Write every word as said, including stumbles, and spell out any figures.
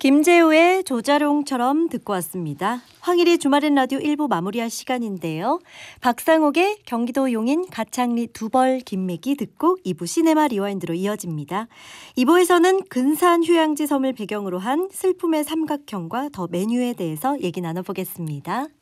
김재우의 조자룡처럼 듣고 왔습니다. 황일의 주말엔 라디오 일 부 마무리할 시간인데요. 박상옥의 경기도 용인 가창리 두벌 김매기 듣고 이 부 시네마 리와인드로 이어집니다. 이 부에서는 근산 휴양지 섬을 배경으로 한 슬픔의 삼각형과 더 메뉴에 대해서 얘기 나눠보겠습니다.